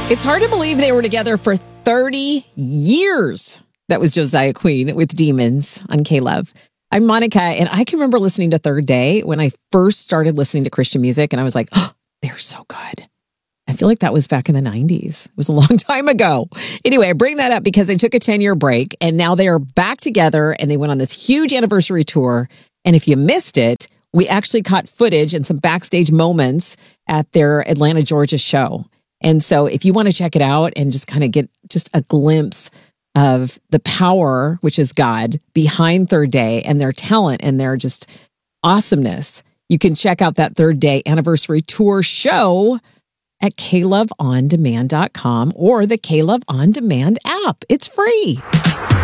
It's hard to believe they were together for 30 years. That was Josiah Queen with Demons on K-Love. I'm Monica, and I can remember listening to Third Day when I first started listening to Christian music, and I was like, oh, they're so good. I feel like that was back in the 90s. It was a long time ago. Anyway, I bring that up because they took a 10-year break, and now they are back together, and they went on this huge anniversary tour. And if you missed it, we actually caught footage and some backstage moments at their Atlanta, Georgia show. And so if you want to check it out and just kind of get just a glimpse of the power, which is God, behind Third Day and their talent and their just awesomeness, you can check out that Third Day anniversary tour show at KLoveOnDemand.com or the KLove On Demand app. It's free.